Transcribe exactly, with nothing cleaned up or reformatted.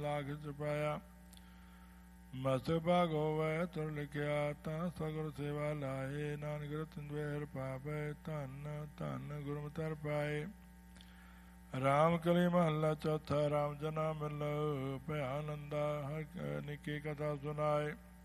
ਲਾਖ ਚੁਪਾਇਆ। ਮਸਤਕ ਭਾਗ ਹੋਵੇ ਤੁਰ ਲਿਖਿਆ ਤਾਂ ਸਗੁਰ ਸੇਵਾ ਲਾਏ। ਨਾਨਕ ਰਤਨ ਦਵੇਰ ਪਾਵੇ ਧਨ ਧਨ ਗੁਰਮਤਿ ਪਾਏ। ਰਾਮ ਕਲੀ ਮਹੱਲਾ ਚੌਥਾ। ਰਾਮ ਜਨਾ ਮਿਲ ਭਇਆ ਨੰਦਾ ਹਰ ਨਿੱਕੀ ਕਥਾ ਸੁਨਾਏ।